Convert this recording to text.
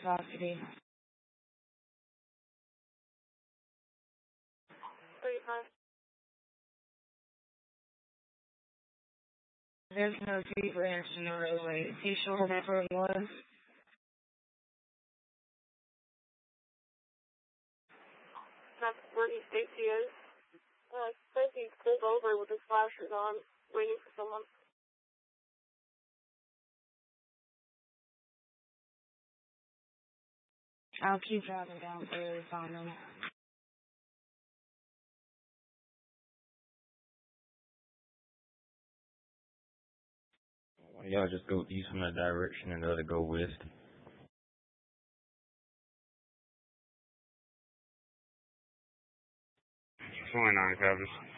Velocity. 35. There's no T branch in the roadway. Is he sure that's where he was? That's where he thinks he is. I think he pulled over with his flashers on, waiting for someone. I'll keep driving down there to find him. Why y'all just go east from that direction and let it go west? What's going on, Travis?